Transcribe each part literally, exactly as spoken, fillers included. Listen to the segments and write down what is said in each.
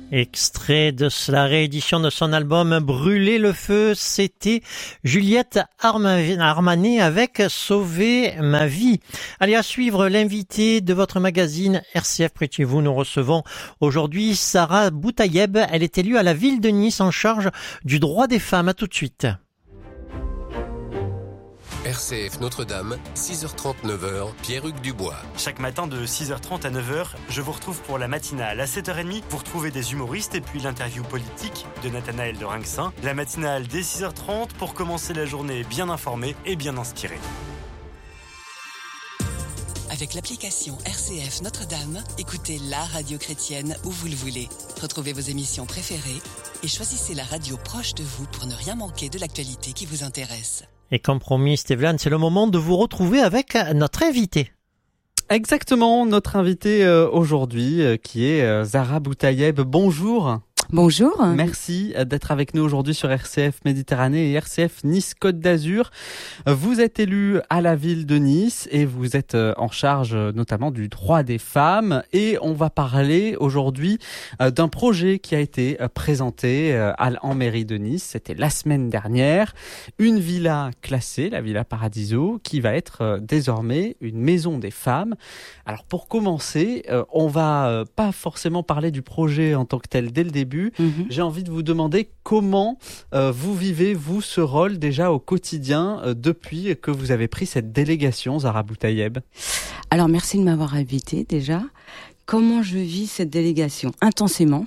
Extrait de la réédition de son album Brûler le feu, c'était Juliette Armanet avec Sauver ma vie. Allez, à suivre l'invité de votre magazine R C F près de chez vous. Nous recevons aujourd'hui Sarah Boutayeb. Elle est élue à la ville de Nice en charge du droit des femmes. À tout de suite. R C F Notre-Dame, six heures trente, neuf heures, Pierre-Hugues Dubois. Chaque matin de six heures trente à neuf heures, je vous retrouve pour la matinale. À sept heures trente, vous retrouvez des humoristes et puis l'interview politique de Nathanaël de Rinxin. La matinale dès six heures trente pour commencer la journée bien informée et bien inspirée. Avec l'application R C F Notre-Dame, écoutez la radio chrétienne où vous le voulez. Retrouvez vos émissions préférées et choisissez la radio proche de vous pour ne rien manquer de l'actualité qui vous intéresse. Et comme promis, Stéphane, c'est le moment de vous retrouver avec notre invité. Exactement, notre invité euh, aujourd'hui euh, qui est euh, Sarah Boutayeb. Bonjour. Bonjour. Merci d'être avec nous aujourd'hui sur R C F Méditerranée et R C F Nice Côte d'Azur. Vous êtes élue à la ville de Nice et vous êtes en charge notamment du droit des femmes. Et on va parler aujourd'hui d'un projet qui a été présenté en mairie de Nice. C'était la semaine dernière. Une villa classée, la Villa Paradiso, qui va être désormais une maison des femmes. Alors pour commencer, on va pas forcément parler du projet en tant que tel dès le début. Mmh. J'ai envie de vous demander comment euh, vous vivez, vous, ce rôle déjà au quotidien euh, depuis que vous avez pris cette délégation, Sarah Boutayeb. Alors, merci de m'avoir invitée déjà. Comment je vis cette délégation ? Intensément.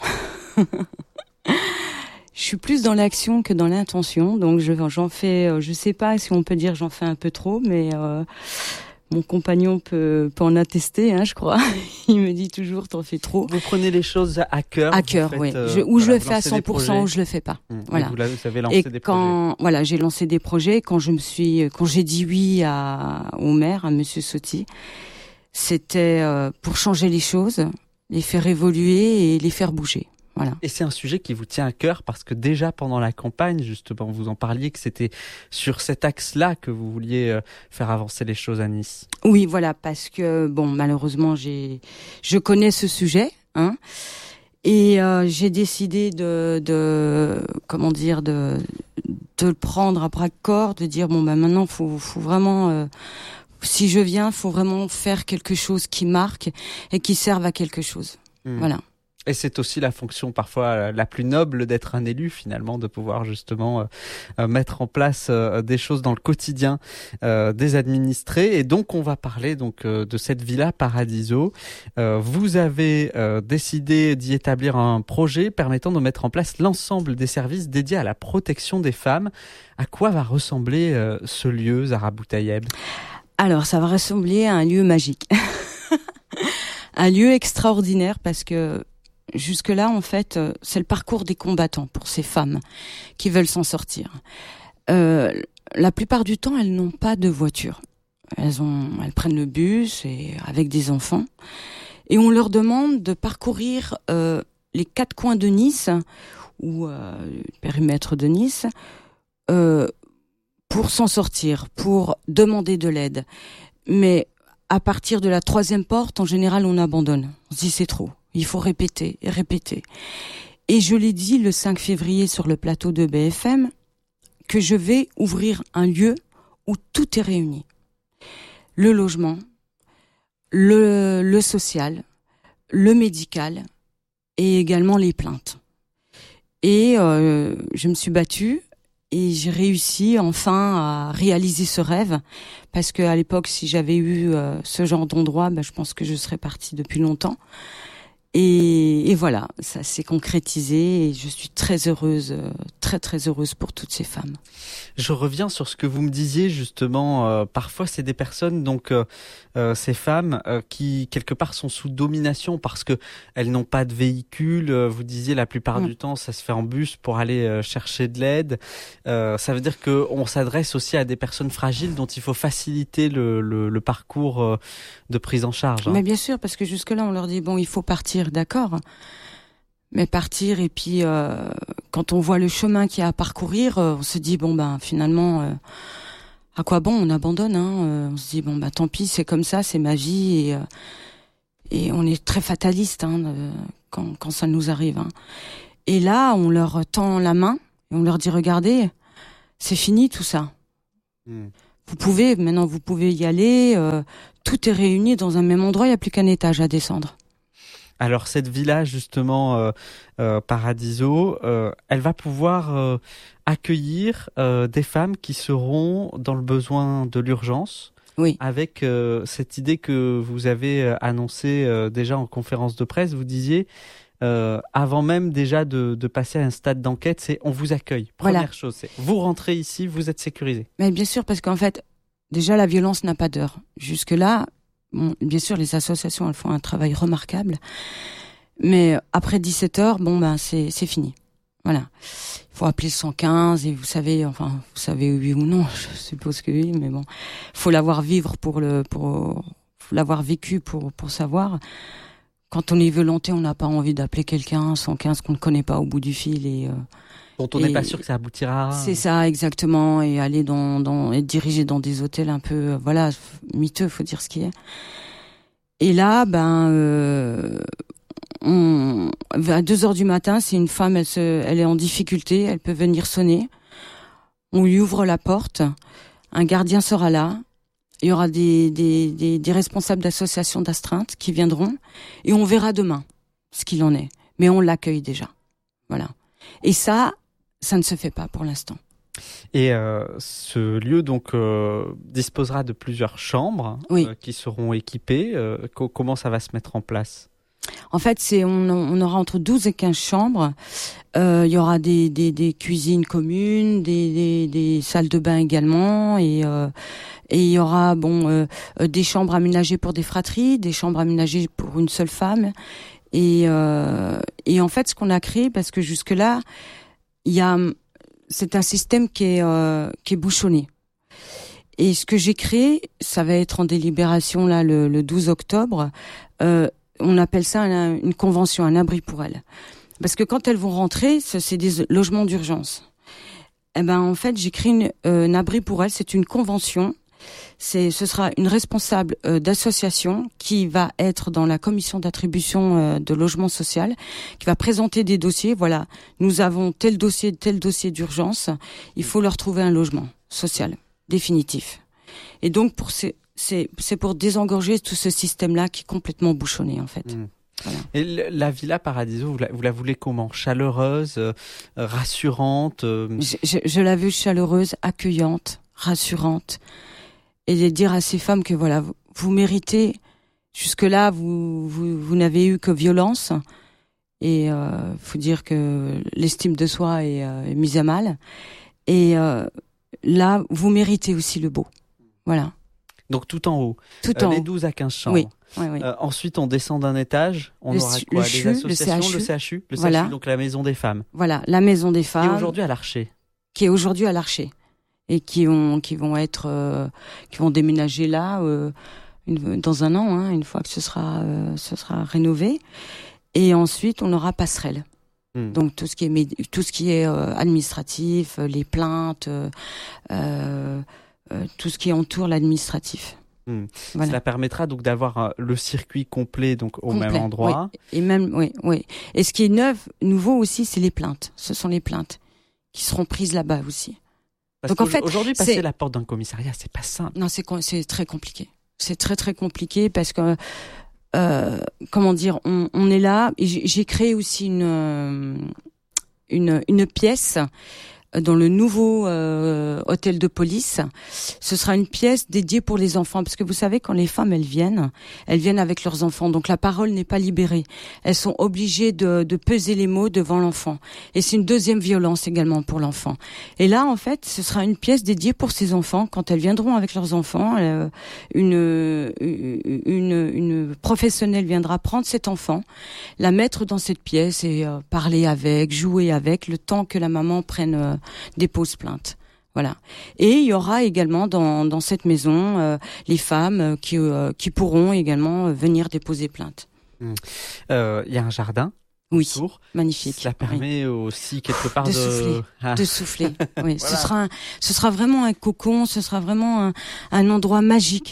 Je suis plus dans l'action que dans l'intention, donc je, j'en fais, je sais pas si on peut dire j'en fais un peu trop, mais... Euh, Mon compagnon peut, peut en attester, hein, je crois. Il me dit toujours, t'en fais trop. Vous prenez les choses à cœur. À cœur, oui. Euh, je, ou voilà, je le fais à cent pour cent, ou je le fais pas. Mmh. Voilà. Vous, vous avez lancé Et des quand, projets. Voilà, j'ai lancé des projets. Quand je me suis, quand j'ai dit oui à, au maire, à Monsieur Sotti, c'était euh, pour changer les choses, les faire évoluer et les faire bouger. Voilà. Et c'est un sujet qui vous tient à cœur parce que déjà pendant la campagne, justement, vous en parliez que c'était sur cet axe-là que vous vouliez faire avancer les choses à Nice. Oui, voilà, parce que bon, malheureusement, j'ai, je connais ce sujet, hein, et euh, j'ai décidé de, de, comment dire, de, de le prendre à bras le corps, de dire bon, bah maintenant, faut, faut vraiment. Euh, si je viens, faut vraiment faire quelque chose qui marque et qui serve à quelque chose. Mmh. Voilà. Et c'est aussi la fonction parfois la plus noble d'être un élu finalement, de pouvoir justement euh, mettre en place euh, des choses dans le quotidien euh, des administrés. Et donc on va parler donc euh, de cette Villa Paradiso. Euh, vous avez euh, décidé d'y établir un projet permettant de mettre en place l'ensemble des services dédiés à la protection des femmes. À quoi va ressembler euh, ce lieu, Sarah Boutayeb ? Alors ça va ressembler à un lieu magique. Un lieu extraordinaire parce que jusque-là, en fait, c'est le parcours des combattants pour ces femmes qui veulent s'en sortir. Euh, la plupart du temps, elles n'ont pas de voiture. Elles ont, elles prennent le bus et avec des enfants. Et on leur demande de parcourir euh, les quatre coins de Nice ou euh, le périmètre de Nice euh, pour s'en sortir, pour demander de l'aide. Mais à partir de la troisième porte, en général, on abandonne. On se dit c'est trop. Il faut répéter et répéter. Et je l'ai dit le cinq février sur le plateau de B F M que je vais ouvrir un lieu où tout est réuni. Le logement, le, le social, le médical et également les plaintes. Et euh, je me suis battue et j'ai réussi enfin à réaliser ce rêve parce qu'à l'époque, si j'avais eu euh, ce genre d'endroit, ben, je pense que je serais partie depuis longtemps. Et, et voilà, ça s'est concrétisé et je suis très heureuse, très très heureuse pour toutes ces femmes. Je reviens sur ce que vous me disiez justement, euh, parfois c'est des personnes, donc euh, euh, ces femmes euh, qui quelque part sont sous domination parce que elles n'ont pas de véhicule, euh, vous disiez la plupart mmh. du temps ça se fait en bus pour aller euh, chercher de l'aide, euh, ça veut dire qu'on s'adresse aussi à des personnes fragiles dont il faut faciliter le, le, le parcours euh, de prise en charge. Hein. Mais bien sûr, parce que jusque-là on leur dit bon il faut partir, d'accord, mais partir et puis euh, quand on voit le chemin qu'il y a à parcourir, euh, on se dit bon ben finalement euh, à quoi bon, on abandonne, hein, euh, on se dit bon ben tant pis, c'est comme ça, c'est ma vie et, euh, et on est très fataliste hein, de, quand, quand ça nous arrive. Hein. Et là, on leur tend la main et on leur dit regardez, c'est fini tout ça. Mmh. Vous pouvez maintenant, vous pouvez y aller. Euh, tout est réuni dans un même endroit. Il n'y a plus qu'un étage à descendre. Alors cette villa justement euh, euh, Paradiso, euh, elle va pouvoir euh, accueillir euh, des femmes qui seront dans le besoin de l'urgence. Oui. Avec euh, cette idée que vous avez euh, annoncée euh, déjà en conférence de presse, vous disiez euh, avant même déjà de, de passer à un stade d'enquête, c'est on vous accueille. Première voilà. chose, c'est vous rentrez ici, vous êtes sécurisé. Mais bien sûr, parce qu'en fait, déjà la violence n'a pas d'heure. Jusque là. Bon, bien sûr, les associations, elles font un travail remarquable. Mais après dix-sept heures, bon, ben, c'est, c'est fini. Voilà. Il faut appeler le cent quinze et vous savez, enfin, vous savez oui ou non, je suppose que oui, mais bon. Faut l'avoir vivre pour le, pour, faut l'avoir vécu pour, pour savoir. Quand on est violenté, on n'a pas envie d'appeler quelqu'un, cent quinze, qu'on ne connaît pas au bout du fil et, euh, dont on n'est pas sûr que ça aboutira. C'est ça, exactement, et aller dans, dans, être dirigé dans des hôtels un peu, euh, voilà, miteux, faut dire ce qui est. Et là, ben, euh, on, à deux heures du matin, c'est une femme, elle se, elle est en difficulté, elle peut venir sonner. On lui ouvre la porte, un gardien sera là. Il y aura des, des, des, des responsables d'associations d'astreinte qui viendront, et on verra demain ce qu'il en est. Mais on l'accueille déjà, voilà. Et ça. Ça ne se fait pas pour l'instant. Et euh, ce lieu donc euh, disposera de plusieurs chambres oui. euh, qui seront équipées. Euh, co- comment ça va se mettre en place ? En fait, c'est on, on aura entre douze et quinze chambres. Euh, il y aura des, des, des cuisines communes, des, des, des salles de bain également, et euh, et il y aura bon euh, des chambres aménagées pour des fratries, des chambres aménagées pour une seule femme. Et euh, et en fait, ce qu'on a créé, parce que jusque là. Il y a, c'est un système qui est euh, qui est bouchonné. Et ce que j'ai créé, ça va être en délibération là le, le douze octobre. Euh, on appelle ça un, une convention, un abri pour elles. Parce que quand elles vont rentrer, c'est des logements d'urgence. Eh ben en fait, j'ai créé une, euh, un abri pour elles. C'est une convention. C'est, ce sera une responsable euh, d'association qui va être dans la commission d'attribution euh, de logement social, qui va présenter des dossiers. Voilà, nous avons tel dossier, tel dossier d'urgence. Il faut leur trouver un logement social définitif. Et donc pour ces, c'est, c'est pour désengorger tout ce système-là qui est complètement bouchonné en fait. Mmh. Voilà. Et la Villa Paradiso, vous la, vous la voulez comment ? Chaleureuse, euh, rassurante euh... je, je, je la veux chaleureuse, accueillante, rassurante. Et de dire à ces femmes que voilà, vous, vous méritez. Jusque-là, vous, vous, vous n'avez eu que violence. Et euh, faut dire que l'estime de soi est, euh, est mise à mal. Et euh, là, vous méritez aussi le beau. Voilà. Donc tout en haut. Tout euh, en les haut. douze à quinze chambres. Oui. Oui, oui. Euh, ensuite, on descend d'un étage. On le, aura quoi ? Le C H U, des associations, le C H U. Le C H U, le voilà. C H U, donc la maison des femmes. Voilà, la maison des femmes. Qui est aujourd'hui à l'Archer. Qui est aujourd'hui à l'Archer. Et qui vont, qui vont être, euh, qui vont déménager là euh, une, dans un an, hein, une fois que ce sera, euh, ce sera rénové. Et ensuite, on aura passerelle. Mmh. Donc tout ce qui est tout ce qui est euh, administratif, les plaintes, euh, euh, tout ce qui entoure l'administratif. Mmh. Voilà. Cela permettra donc d'avoir euh, le circuit complet donc au complet, même endroit. Oui. Et même, oui, oui. Et ce qui est neuf, nouveau aussi, c'est les plaintes. Ce sont les plaintes qui seront prises là-bas aussi. Parce donc en fait, aujourd'hui, passer c'est... la porte d'un commissariat, c'est pas simple. Non, c'est c'est très compliqué. C'est très très compliqué parce que euh, comment dire, on, on est là. Et j'ai, j'ai créé aussi une une une pièce dans le nouveau euh, hôtel de police. Ce sera une pièce dédiée pour les enfants, parce que vous savez, quand les femmes elles viennent, elles viennent avec leurs enfants, donc la parole n'est pas libérée. Elles sont obligées de, de peser les mots devant l'enfant, et c'est une deuxième violence également pour l'enfant. Et là, en fait, ce sera une pièce dédiée pour ces enfants. Quand elles viendront avec leurs enfants, euh, une, une une professionnelle viendra prendre cet enfant, la mettre dans cette pièce et euh, parler avec, jouer avec, le temps que la maman prenne euh, dépose plainte. Voilà. Et il y aura également dans dans cette maison euh, les femmes qui euh, qui pourront également venir déposer plainte. Mmh. Euh, il y a un jardin. Oui. Autour. Magnifique. Ça permet oui. aussi quelque part de, de souffler. Ah. De souffler. Oui. Voilà. Ce sera un, ce sera vraiment un cocon. Ce sera vraiment un, un endroit magique.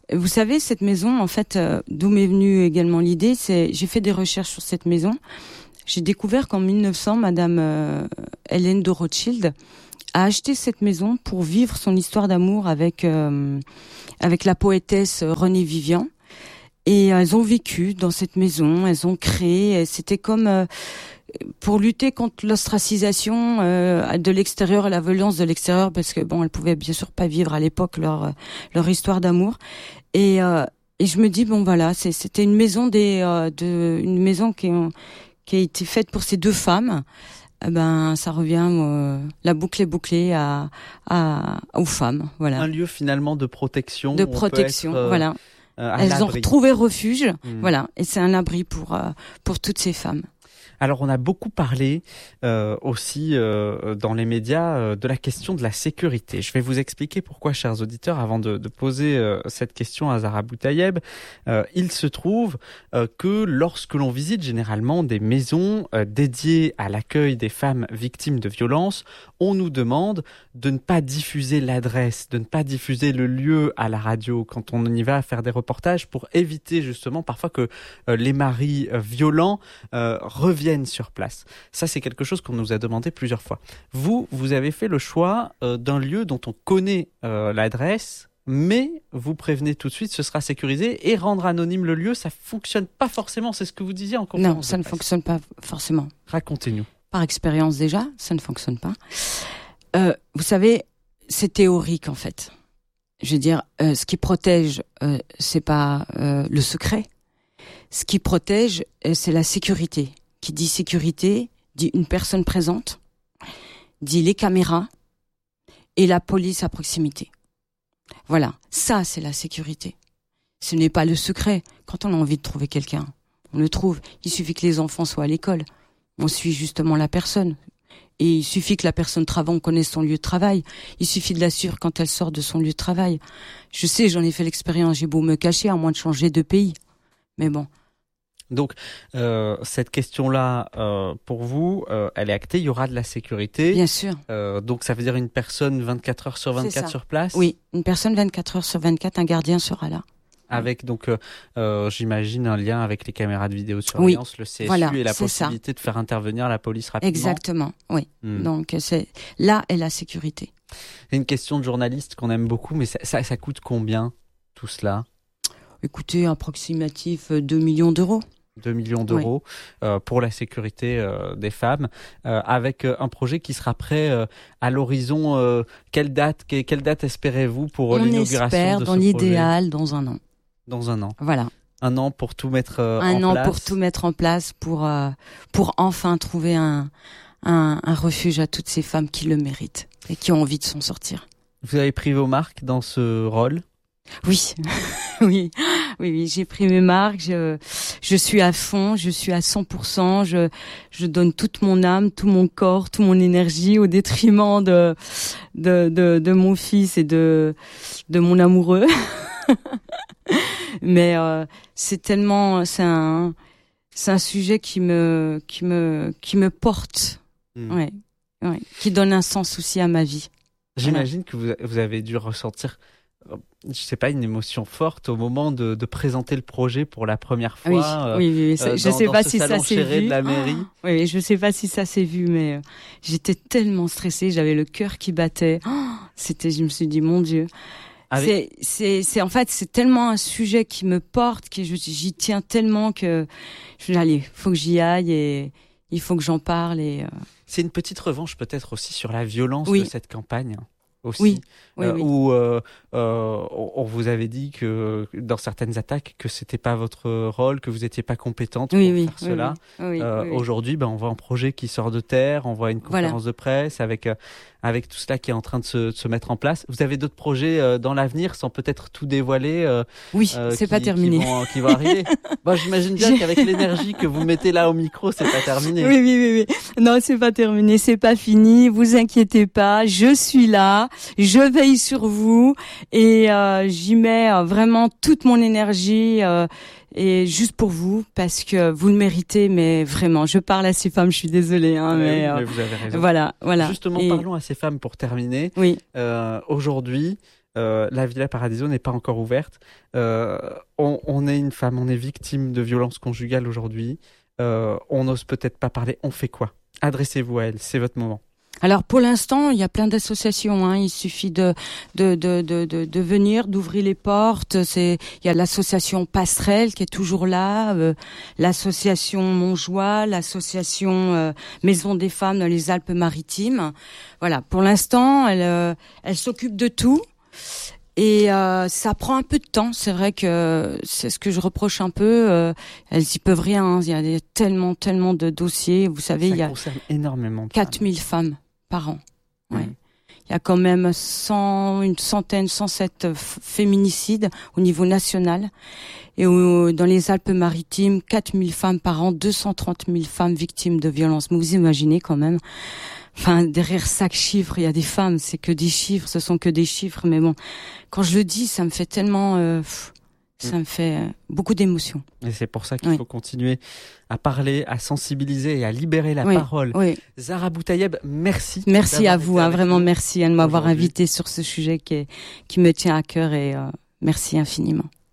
Vous savez, cette maison, en fait, euh, d'où m'est venue également l'idée, c'est j'ai fait des recherches sur cette maison. J'ai découvert qu'en mille neuf cents, Madame euh, Hélène de Rothschild a acheté cette maison pour vivre son histoire d'amour avec euh, avec la poétesse Renée Vivian. Et elles ont vécu dans cette maison, elles ont créé. C'était comme euh, pour lutter contre l'ostracisation euh, de l'extérieur et la violence de l'extérieur, parce que bon, elles pouvaient bien sûr pas vivre à l'époque leur leur histoire d'amour. Et euh, et je me dis bon voilà, c'est, c'était une maison des euh, de une maison qui qui a été faite pour ces deux femmes. Eh ben, ça revient, euh, la boucle est bouclée à, à, aux femmes, voilà. Un lieu finalement de protection. De protection, être, euh, voilà. Euh, Elles l'abri. ont retrouvé refuge, mmh. voilà. Et c'est un abri pour, euh, pour toutes ces femmes. Alors, on a beaucoup parlé euh, aussi euh, dans les médias euh, de la question de la sécurité. Je vais vous expliquer pourquoi, chers auditeurs, avant de, de poser euh, cette question à Zahra Boutayeb. Euh, il se trouve euh, que lorsque l'on visite généralement des maisons euh, dédiées à l'accueil des femmes victimes de violences, on nous demande de ne pas diffuser l'adresse, de ne pas diffuser le lieu à la radio quand on y va faire des reportages, pour éviter justement parfois que euh, les maris euh, violents euh, reviennent sur place. Ça, c'est quelque chose qu'on nous a demandé plusieurs fois. Vous, vous avez fait le choix euh, d'un lieu dont on connaît euh, l'adresse, mais vous prévenez tout de suite, ce sera sécurisé, et rendre anonyme le lieu, ça fonctionne pas forcément. C'est ce que vous disiez en conférence. Non, ça ne fonctionne pas forcément. Racontez-nous. Par expérience déjà, ça ne fonctionne pas. Euh, vous savez, c'est théorique en fait. Je veux dire, euh, ce qui protège, euh, c'est pas euh, le secret. Ce qui protège, euh, c'est la sécurité. Qui dit sécurité, dit une personne présente, dit les caméras et la police à proximité. Voilà, ça c'est la sécurité. Ce n'est pas le secret. Quand on a envie de trouver quelqu'un, on le trouve. Il suffit que les enfants soient à l'école. On suit justement la personne. Et il suffit que la personne travaille, on connaisse son lieu de travail. Il suffit de la suivre quand elle sort de son lieu de travail. Je sais, j'en ai fait l'expérience, j'ai beau me cacher, à moins de changer de pays. Mais bon. Donc, euh, cette question-là, euh, pour vous, euh, elle est actée, il y aura de la sécurité. Bien sûr. Euh, donc, ça veut dire une personne vingt-quatre heures sur vingt-quatre sur place ? Oui, une personne vingt-quatre heures sur vingt-quatre, un gardien sera là. Avec, donc, euh, euh, j'imagine, un lien avec les caméras de vidéosurveillance, oui, le C S U, voilà, et la possibilité ça. de faire intervenir la police rapidement. Exactement, oui. Hmm. Donc, c'est là est la sécurité. C'est une question de journaliste qu'on aime beaucoup, mais ça, ça, ça coûte combien, tout cela ? Écoutez, approximatif deux millions d'euros. deux millions d'euros oui. euh, pour la sécurité euh, des femmes, euh, avec euh, un projet qui sera prêt euh, à l'horizon. Euh, quelle date, que, quelle date espérez-vous pour On l'inauguration espère, de ce dans projet ? l'idéal, dans un an. Dans un an. Voilà. Un an pour tout mettre euh, un en an place. pour tout mettre en place, pour euh, pour enfin trouver un, un un refuge à toutes ces femmes qui le méritent et qui ont envie de s'en sortir. Vous avez pris vos marques dans ce rôle ? Oui, oui, oui, oui, j'ai pris mes marques, je, je suis à fond, je suis à cent pour cent, je, je donne toute mon âme, tout mon corps, toute mon énergie au détriment de, de, de, de mon fils et de, de mon amoureux. Mais, euh, c'est tellement, c'est un, c'est un sujet qui me, qui me, qui me porte, mmh. ouais, ouais, qui donne un sens aussi à ma vie. J'imagine voilà. que vous, vous avez dû ressentir, je sais pas, une émotion forte au moment de, de présenter le projet pour la première fois. Oui, euh, oui, oui, oui. Je dans, sais dans pas ce si ça s'est vu. De la mairie. Oh, oui, je sais pas si ça s'est vu, mais euh, j'étais tellement stressée, j'avais le cœur qui battait. Oh, c'était, je me suis dit, mon Dieu. Avec... C'est, c'est, c'est, en fait, c'est tellement un sujet qui me porte, que je, j'y tiens tellement que je vais aller, faut que j'y aille et il faut que j'en parle et. Euh... C'est une petite revanche peut-être aussi sur la violence oui. de cette campagne. Aussi, oui, oui, euh, oui. où euh, euh, on vous avait dit que dans certaines attaques que c'était pas votre rôle, que vous n'étiez pas compétente oui, pour oui, faire oui, cela. Oui, oui, euh, oui, oui. Aujourd'hui, ben on voit un projet qui sort de terre, on voit une conférence voilà. de presse avec euh, avec tout cela qui est en train de se, de se mettre en place. Vous avez d'autres projets euh, dans l'avenir, sans peut-être tout dévoiler. Euh, oui, euh, c'est qui, pas terminé. Qui vont, qui vont arriver. Bon, j'imagine bien qu'avec l'énergie que vous mettez là au micro, c'est pas terminé. Oui, oui, oui, oui. Non, c'est pas terminé, c'est pas fini. Vous inquiétez pas, je suis là, je veille sur vous et euh, j'y mets euh, vraiment toute mon énergie euh, et juste pour vous parce que vous le méritez. Mais vraiment, je parle à ces femmes, je suis désolée, hein, oui, mais, euh, mais vous avez raison. Voilà, voilà. Justement, et... parlons à ces femmes pour terminer. Oui. Euh, aujourd'hui, Euh, la Villa Paradiso n'est pas encore ouverte. Euh, on, on est une femme, on est victime de violences conjugales aujourd'hui. Euh, on n'ose peut-être pas parler. On fait quoi? Adressez-vous à elle, c'est votre moment. Alors pour l'instant, il y a plein d'associations. Hein. Il suffit de de de de de, de venir, d'ouvrir les portes. C'est il y a l'association Passerelle qui est toujours là, euh, l'association Montjoie, l'association euh, Maison des Femmes dans les Alpes-Maritimes. Voilà. Pour l'instant, elle euh, elle s'occupe de tout. Et euh, ça prend un peu de temps. C'est vrai que c'est ce que je reproche un peu. Euh, elles y peuvent rien. Hein. Il y a des, tellement, tellement de dossiers. Vous savez, ça il y a concerne énormément de quatre mille femmes. femmes par an. Ouais. Mmh. Il y a quand même cent, une centaine, cent sept f- féminicides au niveau national. Et au, dans les Alpes-Maritimes, quatre mille femmes par an, deux cent trente mille femmes victimes de violences. Mais vous imaginez quand même. Enfin, derrière chaque chiffre, il y a des femmes, c'est que des chiffres, ce sont que des chiffres. Mais bon, quand je le dis, ça me fait tellement... Euh, pff, ça me fait euh, beaucoup d'émotions. Et c'est pour ça qu'il oui. faut continuer à parler, à sensibiliser et à libérer la oui, parole. Oui. Zahra Boutayeb, merci. Merci à vous, hein, vraiment merci hein, de m'avoir invité sur ce sujet qui, est, qui me tient à cœur et euh, merci infiniment.